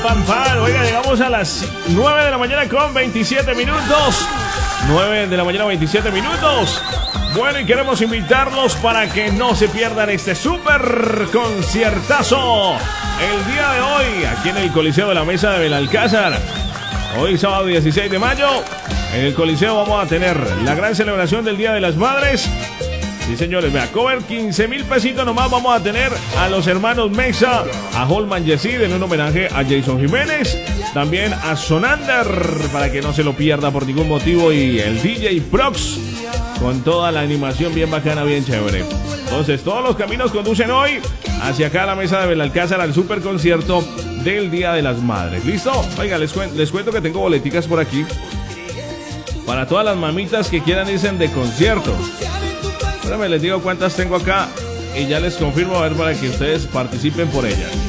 pam, pam. Oiga, llegamos a las 9 de la mañana con 27 minutos. 9 de la mañana, 27 minutos. Bueno, y queremos invitarlos para que no se pierdan este super conciertazo el día de hoy, aquí en el Coliseo de la Mesa de Belalcázar. Hoy, sábado 16 de mayo, en el Coliseo vamos a tener la gran celebración del Día de las Madres. Sí, señores, vea, cover 15,000 pesitos nomás. Vamos a tener a los hermanos Mesa, a Holman Yesid en un homenaje a Jason Jiménez, también a Sonander, para que no se lo pierda por ningún motivo, y el DJ Prox con toda la animación bien bacana, bien chévere. Entonces, todos los caminos conducen hoy hacia acá a la Mesa de Belalcázar, al super concierto del Día de las Madres. ¿Listo? Oiga, les cuento que tengo boleticas por aquí para todas las mamitas que quieran irse de concierto. Espérame, les digo cuántas tengo acá y ya les confirmo, a ver, para que ustedes participen por ellas.